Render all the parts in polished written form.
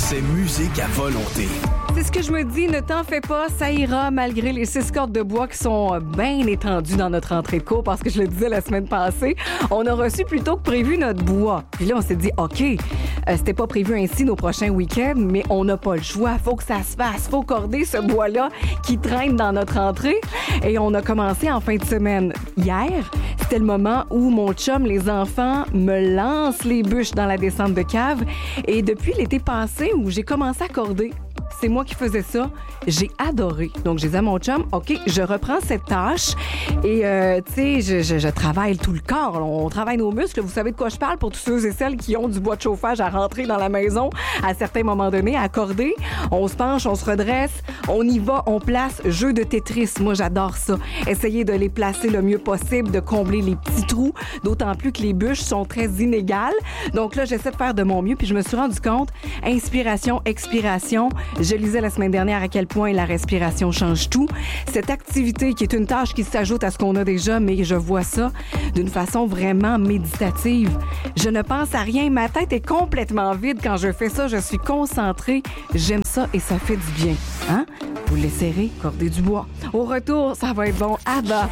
c'est musique à volonté. C'est ce que je me dis, ne t'en fais pas, ça ira malgré les 6 cordes de bois qui sont bien étendues dans notre entrée de cours parce que je le disais la semaine passée, on a reçu plus tôt que prévu notre bois. Puis là, on s'est dit, OK, c'était pas prévu ainsi nos prochains week-ends, mais on n'a pas le choix, faut que ça se fasse, faut corder ce bois-là qui traîne dans notre entrée. Et on a commencé en fin de semaine. Hier, c'était le moment où mon chum, les enfants, me lancent les bûches dans la descente de cave. Et depuis l'été passé où j'ai commencé à corder, c'est moi qui faisais ça. J'ai adoré. Donc, je disais à mon chum, OK, je reprends cette tâche et, tu sais, je travaille tout le corps. On travaille nos muscles. Vous savez de quoi je parle pour tous ceux et celles qui ont du bois de chauffage à rentrer dans la maison à certains moments donnés, à accorder. On se penche, on se redresse, on y va, on place. Jeu de Tetris. Moi, j'adore ça. Essayer de les placer le mieux possible, de combler les petits trous, d'autant plus que les bûches sont très inégales. Donc là, j'essaie de faire de mon mieux puis je me suis rendu compte, inspiration, expiration. Je lisais la semaine dernière à quel point la respiration change tout. Cette activité qui est une tâche qui s'ajoute à ce qu'on a déjà, mais je vois ça d'une façon vraiment méditative. Je ne pense à rien. Ma tête est complètement vide quand je fais ça. Je suis concentrée. J'aime ça et ça fait du bien. Hein? Vous l'essayerez, corder du bois. Au retour, ça va être bon. ABBA.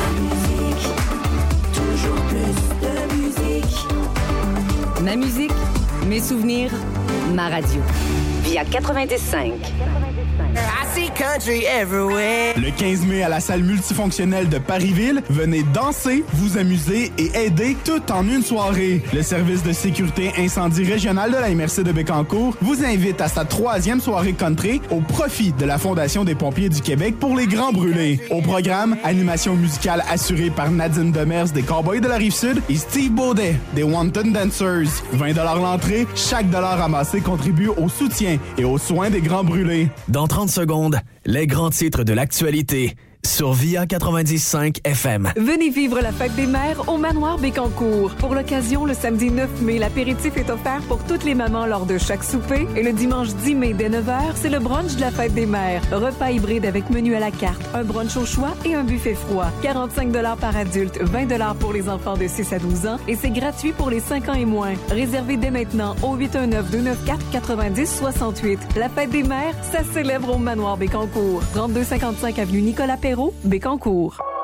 Toujours plus de musique. Ma musique, mes souvenirs, ma radio. Via 90.5. I see country everywhere. Le 15 mai à la salle multifonctionnelle de Parisville, venez danser, vous amuser et aider tout en une soirée. Le service de sécurité incendie régional de la MRC de Bécancour vous invite à sa 3e soirée country au profit de la Fondation des pompiers du Québec pour les grands brûlés. Au programme, animation musicale assurée par Nadine Demers des Cowboys de la Rive-Sud et Steve Baudet des Wanton Dancers. 20 $ l'entrée, chaque dollar ramassé contribue au soutien et aux soins des grands brûlés. Dans 30 secondes, les grands titres de l'actualité sur Via 90.5 FM. Venez vivre la fête des mères au Manoir Bécancour. Pour l'occasion, le samedi 9 mai, l'apéritif est offert pour toutes les mamans lors de chaque souper. Et le dimanche 10 mai, dès 9h, c'est le brunch de la fête des mères. Repas hybride avec menu à la carte, un brunch au choix et un buffet froid. 45 $ par adulte, 20 $ pour les enfants de 6 à 12 ans. Et c'est gratuit pour les 5 ans et moins. Réservez dès maintenant au 819-294-9068. La fête des mères, ça célèbre au Manoir Bécancour. 3255 avenue Nicolas Perrault, Bécancour.